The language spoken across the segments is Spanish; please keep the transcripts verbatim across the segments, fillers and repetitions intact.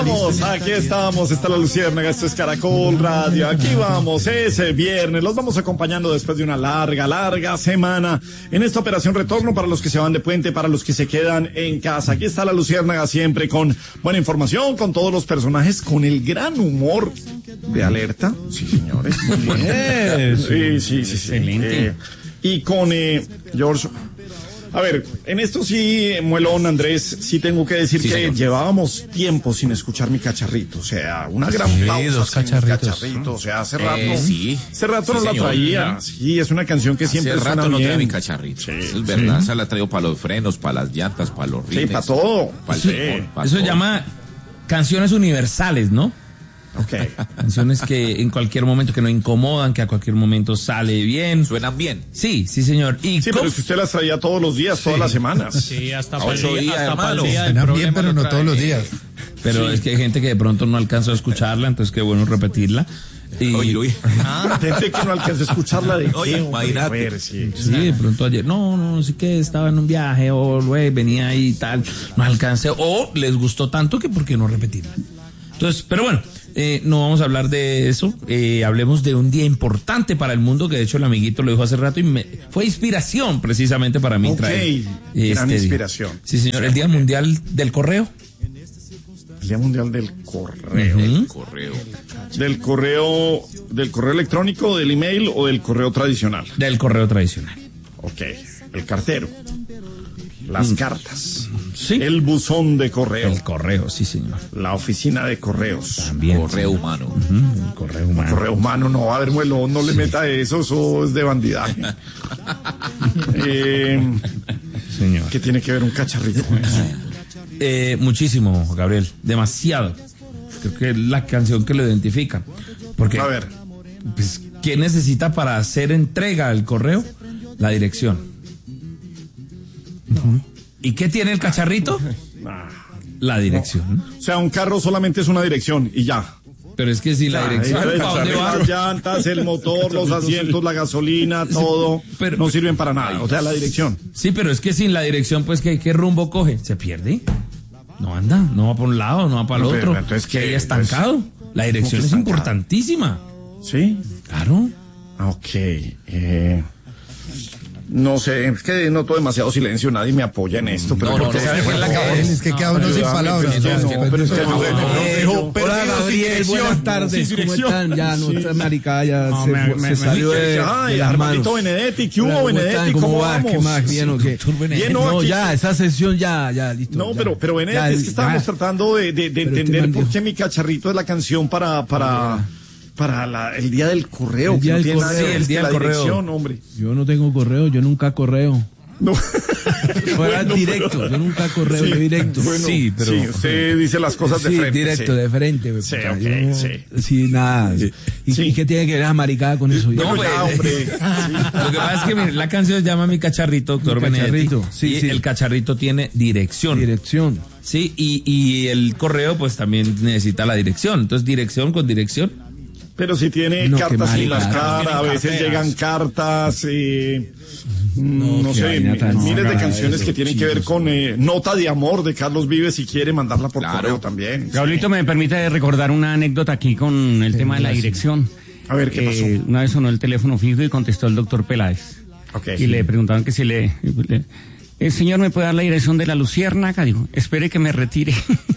Vamos, aquí estamos, está la Luciérnaga, esto es Caracol Radio, aquí vamos, ese viernes, los vamos acompañando después de una larga, larga semana en esta operación retorno para los que se van de puente, para los que se quedan en casa. Aquí está la Luciérnaga siempre con buena información, con todos los personajes, con el gran humor de Alerta, sí señores, muy bien. Sí, sí, sí, sí. Excelente. Eh, y con eh, George. A ver, en esto sí, Muelón, Andrés, sí tengo que decir sí, que señor. Llevábamos tiempo sin escuchar mi cacharrito, o sea, una gran sí, pausa dos cacharritos. cacharrito, o sea, hace rato, eh, sí. hace rato sí, no la traía, sí, es una canción que hace siempre rato suena no bien. trae mi cacharrito, sí, es verdad, sí. Esa la traigo para los frenos, para las llantas, para los rines. Sí, para todo. Para sí. el, para Eso todo. se llama canciones universales, ¿no? Okay. Canciones que en cualquier momento que no incomodan, que a cualquier momento sale bien. Suenan bien. Sí, sí, señor. Y sí, pero es que usted las traía todos los días, sí. todas las semanas. Sí, hasta para ocho el día, días, hasta para el día. Suenan bien, pero no todos los trae. días. Pero sí. Es que hay gente que de pronto no alcanzó a escucharla, entonces qué bueno repetirla. Y... Oye, oye. Ah, gente que no alcanzó a escucharla de oye, imagínate. Sí, sí, de pronto ayer, no, no, sí que estaba en un viaje, o güey, venía ahí y tal, no alcancé, o les gustó tanto que por qué no repetirla. Entonces, pero bueno, eh, no vamos a hablar de eso, eh, hablemos de un día importante para el mundo, que de hecho el amiguito lo dijo hace rato y me, fue inspiración precisamente para mí. Ok, traer gran este inspiración. Día. Sí, señor, el Día Mundial del Correo. El Día Mundial del Correo. Uh-huh. El correo. Del correo, del correo electrónico, del email o del correo tradicional. Del correo tradicional. Ok, el cartero. Las mm. cartas. Sí. El buzón de correo. El correo, sí, señor. La oficina de correos. También. Correo sí. humano. Uh-huh. El correo humano. El correo humano, no, a ver, Muelo, no le sí. meta eso, eso es de bandidaje. eh, señor. ¿Qué tiene que ver un cacharrito con eso? Eh, muchísimo, Gabriel, demasiado. Creo que es la canción que lo identifica. Porque, a ver, pues, ¿qué necesita para hacer entrega al correo? La dirección. No. ¿Y qué tiene el cacharrito? Nah. La dirección. No. O sea, un carro solamente es una dirección y ya. Pero es que si la dirección, ¿para dónde va? Las llantas, el motor, los asientos, la gasolina, todo, pero, no sirven para nada. O sea, la dirección. Sí, pero es que sin la dirección, pues, ¿qué, qué rumbo coge? ¿Se pierde? No anda, no va por un lado, no va para el no, otro. Entonces, ¿qué? Queda estancado. La dirección es importantísima. ¿Sí? Claro. Ok. Eh... No sé, es que noto demasiado silencio, nadie me apoya en esto. Pero no, no, no, no, la cabeza. Es que queda uno sin palabras. Pero es que no, hola, Gabriel, buenas tardes, ¿cómo están? Ya, nuestra maricada ya no, se, me, se me, salió me, de, ay, de las Armandito manos. Benedetti, ¿qué hubo, Benedetti? ¿Cómo, ¿Cómo vamos? ¿Qué más? ¿Bien o qué? Bien, no, aquí... ya, esa sesión ya, ya, listo. No, ya. pero, pero Benedetti, ya, es que estábamos ya. tratando de, de, de entender este por qué mi cacharrito es la canción para, para, ah, para la, el día del correo. El día que del no correo. tiene nada, Sí, el día la del correo. Dirección, hombre. Yo no tengo correo, yo nunca correo. No. Fuera bueno, directo, pero... yo nunca correo, sí, yo directo. Bueno, sí, pero... Sí, usted dice las cosas de sí, frente. directo, sí. de frente. Sí, puta, okay, yo, sí. Sí, nada. Sí. ¿Y, Sí. ¿Y qué tiene que ver esa maricada con eso? No, pues, ya, hombre. Sí. Lo que pasa es que mire, la canción se llama Mi Cacharrito, doctor Benedetti. Sí, y sí. el cacharrito tiene dirección. Dirección. Sí, y, y el correo pues también necesita la dirección. Entonces, dirección con dirección. Pero si tiene No, cartas sin las maricada. caras, a veces carteras. llegan cartas, eh, no, no sé, vaina tan miles de rara canciones eso, que tienen que ver con eh, Nota de Amor de Carlos Vives, si quiere mandarla por Claro. correo también. Gabrielito, me permite recordar una anécdota aquí con el tema de la dirección. A ver, ¿qué pasó? Eh, una vez sonó el teléfono fijo y contestó el doctor Peláez. Okay. Y le preguntaban que si le, le... El señor me puede dar la dirección de la Luciérnaga. Digo, espere que me retire.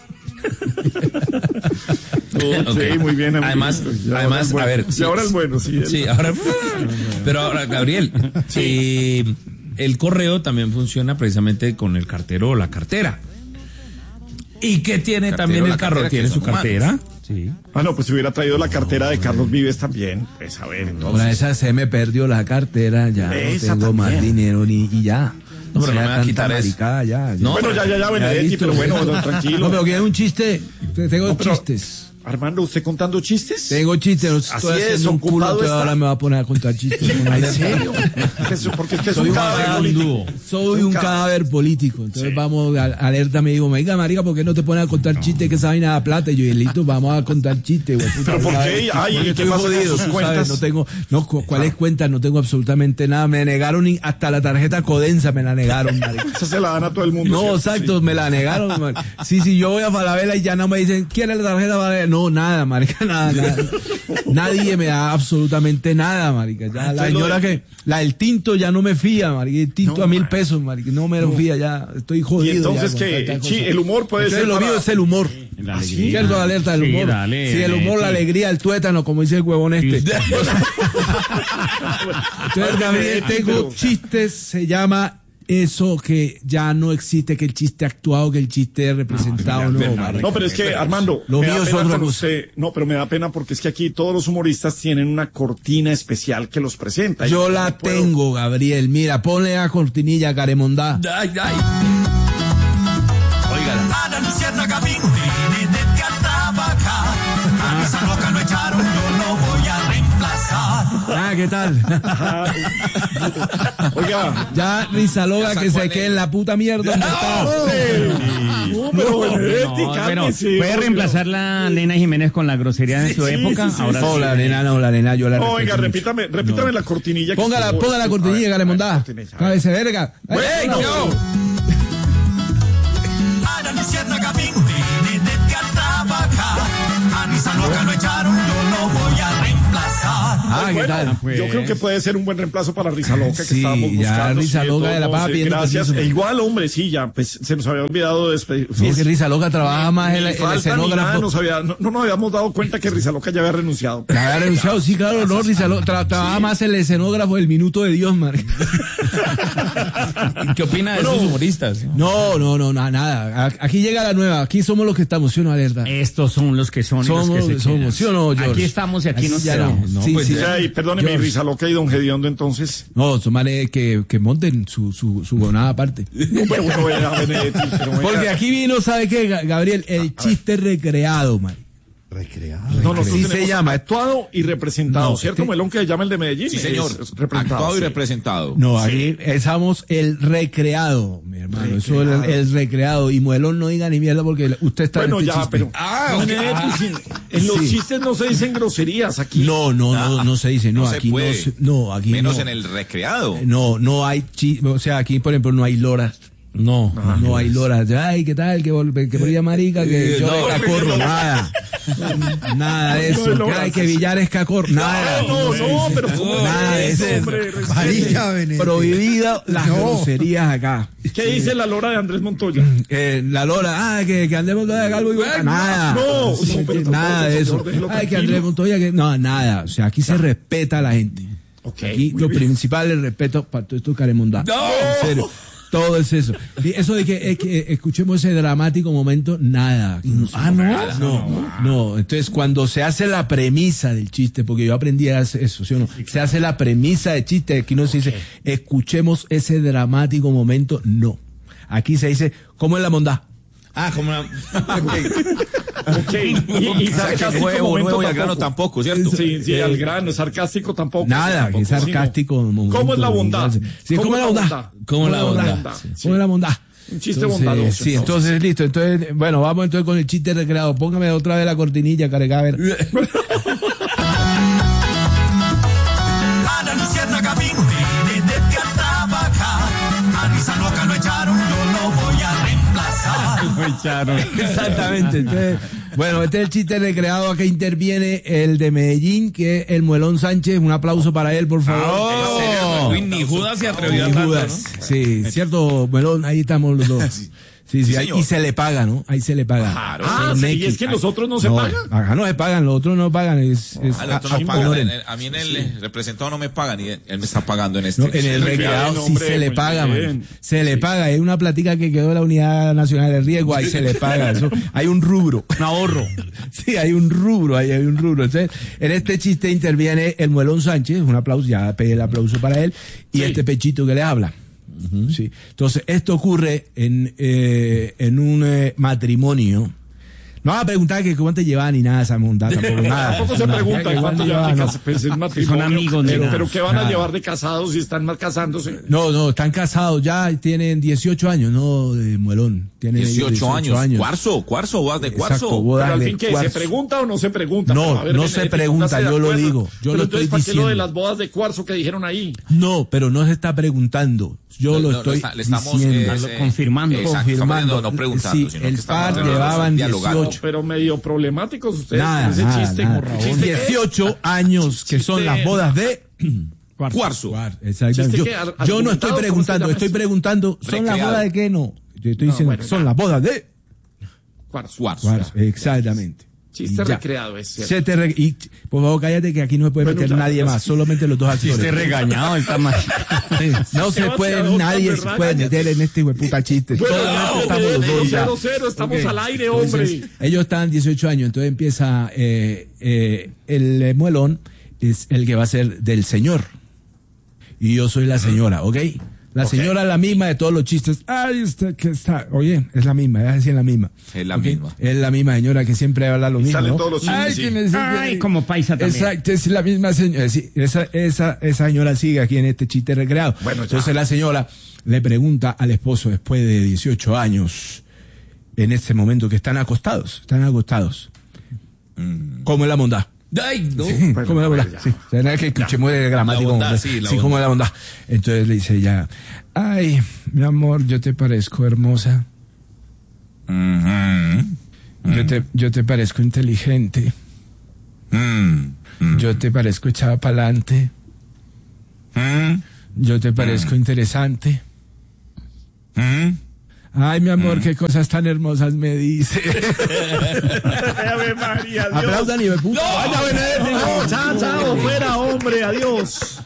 Oh, Okay. sí, muy bien. Amiguito. Además, Y ahora además es bueno. a ver. Y Sí, ahora es bueno, sí. Sí, ahora. Pero ahora, Gabriel, sí. eh, el correo también funciona precisamente con el cartero o la cartera. ¿Y qué tiene Cartero, también el la carro? cartera, ¿Tiene que su son cartera? humanos. Sí. Ah, no, pues si hubiera traído la cartera de Carlos Vives también. Pues a ver, entonces. Ahora esa se me perdió la cartera, ya Esa no tengo también. más dinero ni y ya. No, pero O sea, no me va a tanta quitar eso. maricada, ya, ya. No, Bueno, ya, ya, ya, Benedetti, listo. pero bueno, no, tranquilo. No, pero que es un chiste. Tengo No, pero- chistes. Armando, ¿usted contando chistes? Tengo chistes, los Así estoy es, haciendo un culo, ocupado entonces está. ahora me va a poner a contar chistes. con ¿En alerta. serio? Eso, porque usted es Soy un un cadáver cadáver político. Soy un cadáver político. Entonces Sí. vamos, a, alerta me dijo, venga marica, ¿por qué no te pones a contar chistes que esa vaina da plata? Y yo, listo, vamos a contar chistes, güey. puta, ¿Pero por ¿sabes? qué? Ay, Porque ¿qué estoy pasa con jodido, sus tú cuentas? sabes, no tengo, no, cu- ¿cuáles cuentas? No tengo absolutamente nada. Me negaron y hasta la tarjeta Codensa me la negaron, marica. Esa se la dan a todo el mundo. No, ¿cierto? exacto, me la negaron, man. Sí, sí, yo voy a Falabella y ya no me dicen, ¿quién es la tarjeta Falabella? No, nada, marica, nada, nada. Nadie me da absolutamente nada, marica. Ya, la Entonces, lo señora de- que, la del tinto ya no me fía, marica. El tinto No, a mil man. pesos, marica. No me lo fía, ya estoy jodido. Y entonces ya con que tanta sí, cosa. el humor puede Entonces, ser lo para- mío es el humor. La ¿Ah, sí? alegría. ¿Cierto? La alerta del Sí, humor. dale, sí, el dale, humor, la sí. alegría, el tuétano, como dice el huevón este. Entonces, Gabriel, tengo pero- chistes, se llama eso que ya no existe, que el chiste actuado, que el chiste representado, no, marica. No, pero es que, Armando, Lo me mío da es pena otra con cosa. usted. No, pero me da pena porque es que aquí todos los humoristas tienen una cortina especial que los presenta. Y Yo no la puedo- tengo, Gabriel. Mira, ponle a cortinilla Caremondá. Ay, ay. Óigala. A la luciérnaga vine desde a trabajar. A esa loca lo echaron, yo lo voy a reemplazar. Ah, ¿qué tal? Oiga, Ya Rizaloga Ya que sacó se el- quede en la puta mierda donde está. no, pero Benedetti, No, bueno, cálmese, puede oiga. reemplazar la Lena Jiménez con la grosería de su sí, época. sí, sí, Ahora No, sí. la nena, no, la nena, yo la No, respeto oiga, mucho. repítame, repítame la cortinilla. que Póngala, estuvo- ponga la A cortinilla, ver, Caremondá. a ver, cortinilla, a ver. Cabece verga. Bueno, A la luciérnaga vine desde a trabajar. A esa loca lo echaron, yo lo voy a reemplazar. Ah, ¿qué Bueno, tal? Yo creo que puede ser un buen reemplazo para Risa Loca que Sí, estábamos ya buscando. Risa sí, Loca todo, de la no, pava sí, pidiendo gracias. permiso. E igual, hombre, sí, ya, pues se nos había olvidado despedir. No, que Rizaloga trabaja más el, Ni el falta ni nada, escenógrafo. nos había- no, no nos habíamos dado cuenta que Risa Loca ya había renunciado. La había renunciado, sí, claro, no, Rizaloga tra- trabaja más el escenógrafo del minuto de Dios, man. ¿Qué opina de esos humoristas? No, no, no, no, nada. A- Aquí llega la nueva, aquí somos los que estamos, ¿sí o no, Alerta? Estos son los que son y Somos los que los se que somos, quedan. ¿sí o no, George? Aquí estamos y aquí, Aquí nos ya no. quedamos. No, Sí, pues sí. O sea, y perdóneme, George. Risa Loca y Don Gediondo, entonces. No, son manes que, que monten su, su, su bonada aparte. No, pero bueno, vea, Benedetti, pero venga. Porque aquí vino, ¿sabe qué, Ga- Gabriel? El chiste recreado, man. No, nosotros Así se tenemos llama. actuado y representado, No, ¿cierto? este- Melón que se llama el de Medellín. Sí, señor. es- es representado, Actuado y sí. representado. No, aquí estamos el recreado, mi hermano. Eso es el, el recreado. Y Muelón no diga ni mierda porque usted está Bueno, en este ya, chiste. pero. Ah, No, ok. Benedetti, sí, en los Sí. chistes no se dicen groserías aquí. No, no, no, no se dice. No, No se aquí puede. no se- no, aquí Menos no. en el recreado. No, no hay chi, o sea, aquí por ejemplo no hay loras. No, no hay loras. Ay, ¿qué tal? Que vol- que por ella marica, que yo de cacorro, nada. Nada de No, eso. no, Que hay que billar es cacorro, nada. No, no, pero ¿cómo Nada de es eso. hombre? Respete. Prohibido las groserías acá. ¿Qué dice la lora de Andrés Montoya? Eh, la Lora, ah, que, que Andrés Montoya haga algo igual. Nada. no, Sí, no, pero nada tampoco, de eso. señor, déjelo Ay, que tranquilo. Andrés Montoya, que no, nada. O sea, aquí se respeta a la gente. Ok, Aquí muy lo bien. principal es el respeto para todo esto caremondá. ¡No! En serio. Todo es eso. Y eso de que, es que escuchemos ese dramático momento, nada. Aquí no se- Ah, ¿no? No, no. Entonces, cuando se hace la premisa del chiste, porque yo aprendí a hacer eso, ¿sí o no? Se hace la premisa del chiste, aquí no se dice, escuchemos ese dramático momento, no. Aquí se dice, ¿cómo es la mondá? Ah, como la... Ok. Y, y sarcástico Nuevo, momento nuevo y al grano tampoco. tampoco, ¿cierto? Sí, sí, al grano, sarcástico tampoco. Nada, Tampoco, que es sarcástico. sí, no. momento, ¿Cómo es la bondad? Sí, ¿cómo es la bondad? ¿Cómo es la bondad? ¿Cómo es la bondad? Un chiste Entonces, bondadoso. Sí, entonces listo. Entonces, bueno, vamos entonces con el chiste recreado. Póngame otra vez la cortinilla, carecaber. A la luciérnaga vine desde a trabajar. A Risa Loca lo echaron, yo lo voy a reemplazar. Exactamente. Entonces, bueno, este es el chiste recreado. Acá interviene el de Medellín, que es el Muelón Sánchez. Un aplauso para él, por favor. Oh, uy, ni Judas se atrevió a tanto, Judas. ¿no? Sí, cierto, Muelón, ahí estamos los dos. Sí, sí, Sí, ahí- señor. y se le paga, ¿no? Ahí se le paga. Claro. Ah, Sí, sí, Neki. y es que los otros no se No, pagan. acá no se pagan, los otros no pagan. Es, es, A, nosotros a- no pagan. honoren. En el- a mí en el eh, representado no me pagan y él me está pagando en este. No, en el recreado bien, sí hombre, se le muy paga, bien. man. Se le paga. Es una platica que quedó de la Unidad Nacional de Riesgo, ahí se le paga. Eso, hay un rubro. Un ahorro. Sí, hay un rubro, ahí hay un rubro. Entonces, en este chiste interviene el Muelón Sánchez, un aplauso, ya pedí el aplauso para él, y Sí. este pechito que le habla. Sí. Entonces, esto ocurre en, eh, en un eh, matrimonio. No va a preguntar que cuánto llevan ni nada esa montada, tampoco nada. Tampoco se pregunta No, cuánto no, llevan de no. casa- pues, el matrimonio. Son amigos, pero, nada. pero ¿qué van a Nada. llevar de casados si están mal casándose? No, no, están casados ya, tienen dieciocho años, no de muelón. Tienen ellos dieciocho años. Cuarzo, cuarzo, bodas de cuarzo. Exacto, bodas Pero al de fin, ¿qué? ¿Se cuarzo. pregunta o no se pregunta? No, Pero, a ver, no Benedetti, se pregunta, póngase de yo lo acuerdo. digo, yo Pero lo entonces, estoy ¿para qué lo de diciendo. las bodas de cuarzo que dijeron ahí? No, pero no se está preguntando. Yo No, lo no, estoy está- le estamos, diciendo. eh, confirmando. exacto, confirmando. No, no preguntando, Sí, sino el que estamos par hablando, llevaban dialogando. dieciocho. Pero medio problemáticos ustedes Nada, con ese nada, chiste. nada. como- ¿chiste qué? dieciocho años que son las bodas de Cuarzo. Exactamente. ¿Chiste Yo, qué? Ar- yo no estoy argumentado, preguntando, ¿cómo se llama estoy eso? preguntando, ¿son las Recreado. bodas de qué? No. Yo estoy No, diciendo, bueno, son ya. las bodas de Cuarzo. Cuarzo. Cuarzo. Exactamente. Chiste Y ya. recreado, es cierto. Se te re- y, por favor, cállate que aquí no se puede Bueno, meter ya, nadie ya. más, solamente los dos actores. Esté regañado, está mal. Sí, no se Sebastián, puede, ¿dónde nadie me se puede regañas? meter en este puta chiste. Bueno, Solamente no, estamos los hombre, dos ya. cero, cero, estamos Ok. al aire, Entonces, hombre. ellos están dieciocho años, entonces empieza eh, eh, el eh, muelón es el que va a ser del señor. Y yo soy la señora, ¿ok? La Ok. señora es la misma de todos los chistes. Ay, usted que está. Oye, es la misma, es decir, la misma. Es la ¿Ok? misma. Es la misma señora que siempre habla lo mismo. salen ¿no? todos los chistes, Ay, sí. que me- Ay, como paisa también. Exacto, es la misma señora. Sí, esa, esa, esa señora sigue aquí en este chiste recreado. Bueno, ya. Entonces la señora le pregunta al esposo después de dieciocho años, en este momento que están acostados, están acostados. ¿Cómo es la bondad? Ay, no. Sí, bueno, ¿cómo es la bondad? ya. Sí, o sea, no es que escuchemos el gramático. La bondad, hombre. sí, la sí, ¿cómo es la bondad? Entonces le dice ella, ay, mi amor, yo te parezco hermosa. Ujú. Yo te, yo te parezco inteligente. Mm, mm, Yo te parezco echada para adelante. mm, Yo te parezco interesante. mm. Ay, mi amor, qué cosas tan hermosas me dice. Ave María, Dios. Aplaudan y me puta. Vaya, Benedetti. No, chao, chao, fuera, hombre, adiós.